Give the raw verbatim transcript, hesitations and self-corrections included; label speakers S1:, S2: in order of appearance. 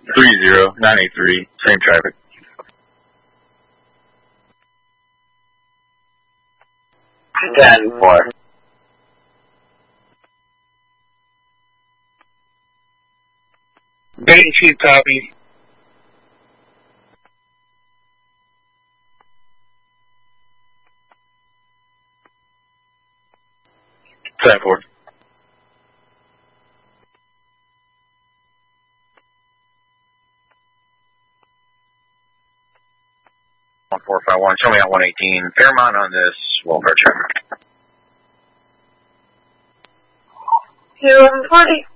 S1: three zero nine eight three, same traffic.
S2: ten four.
S3: Bait and Chief copy.
S1: ten four. one four five one, show me out one eighteen. Fairmont on this welfare traffic.
S4: two eleven forty.